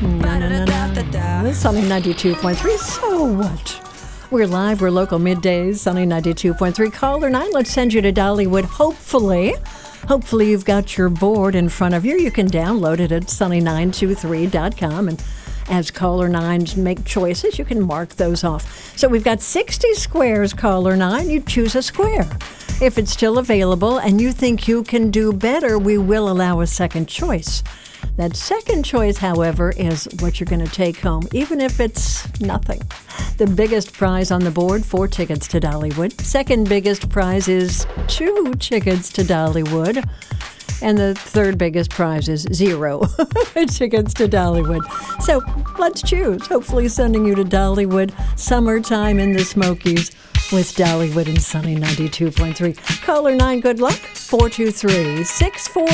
Sunny 92.3. So what? We're live. We're local middays. Sunny 92.3. Caller 9. Let's send you to Dollywood. Hopefully you've got your board in front of you. You can download it at sunny923.com. And as caller 9s make choices, you can mark those off. So we've got 60 squares, caller 9. You choose a square. If it's still available and you think you can do better, we will allow a second choice. That second choice, however, is what you're going to take home, even if it's nothing. The biggest prize on the board, 4 tickets to Dollywood. Second biggest prize is 2 tickets to Dollywood. And the third biggest prize is 0 tickets to Dollywood. So let's choose. Hopefully sending you to Dollywood, summertime in the Smokies with Dollywood and Sunny 92.3. Caller 9, good luck. 423-64